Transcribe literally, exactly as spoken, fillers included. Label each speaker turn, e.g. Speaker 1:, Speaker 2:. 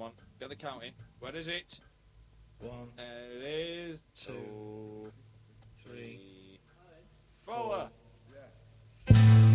Speaker 1: Come on, get the count in. Where is it?
Speaker 2: One.
Speaker 1: There it